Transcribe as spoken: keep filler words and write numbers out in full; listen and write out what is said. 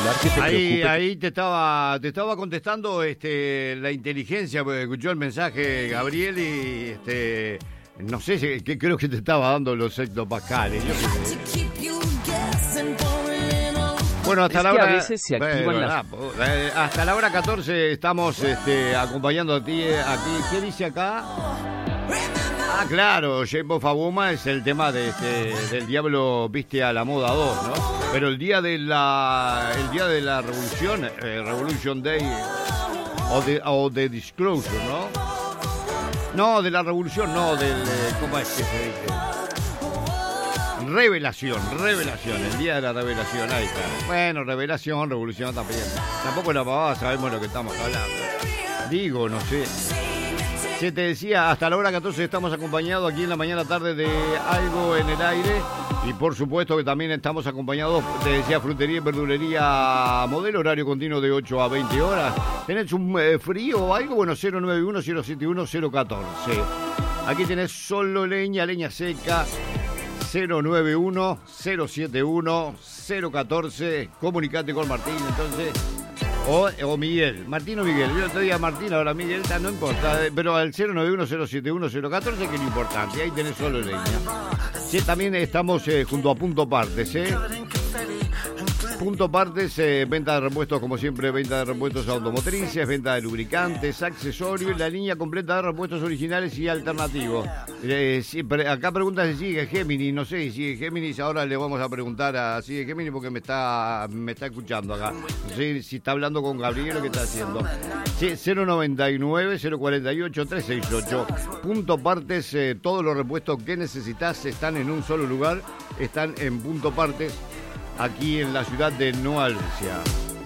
celular? ¿Qué te Ahí, preocupa? ahí te estaba, te estaba contestando este, la inteligencia, porque escuchó el mensaje Gabriel y este, no sé, si- que creo que te estaba dando los hectopascales. Yo qué sé. Bueno, hasta Es la que hora. a veces se activan Bueno, las- nada, po- eh, hasta la hora catorce estamos este, acompañando a ti eh, aquí. ¿Qué dice acá? Ah, claro, Shape of a Woman es el tema de este, del Diablo Viste a la Moda dos, ¿no? Pero el día de la el día de la revolución, eh, Revolution Day o de o de Disclosure, ¿no? No, de la revolución, no, del eh, ¿cómo es que se dice? Revelación, revelación, el día de la revelación, ahí está. Bueno, revelación, revolución también. Tampoco la pavada, sabemos lo que estamos hablando. Digo, no sé. Se te decía, hasta la hora catorce estamos acompañados aquí en la mañana tarde de Algo en el Aire. Y por supuesto que también estamos acompañados, te decía, frutería y verdulería modelo, horario continuo de ocho a veinte horas. ¿Tenés un eh, frío o algo? Bueno, cero nueve uno, cero siete uno, cero uno cuatro. Aquí tenés solo leña, leña seca. cero nueve uno, cero siete uno, cero uno cuatro. Comunicate con Martín, entonces. O, o Miguel. Martín o Miguel. Yo te digo Martín, ahora Miguel, no importa. Pero al cero nueve uno, cero siete uno, cero uno cuatro, que es lo importante. Ahí tenés solo leña. Sí, también estamos eh, junto a Punto Partes, ¿eh? Punto Partes, eh, venta de repuestos, como siempre, venta de repuestos automotrices, venta de lubricantes, accesorios, la línea completa de repuestos originales y alternativos. Eh, sí, pre- acá pregunta si sigue Gemini, no sé si sigue Géminis, ahora le vamos a preguntar a sigue Gemini porque me está me está escuchando acá. No sé si está hablando con Gabriel o qué está haciendo. Sí, cero noventa y nueve, cero cuarenta y ocho, trescientos sesenta y ocho. Punto Partes, eh, todos los repuestos que necesitas están en un solo lugar, están en Punto Partes, aquí en la ciudad de Noalcia.